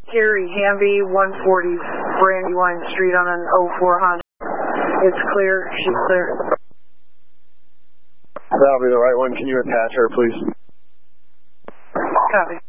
Carrie Hamby, 140 Brandywine Street on an 04 Honda. It's clear. She's clear. That'll be the right one. Can you attach her, please? Copy.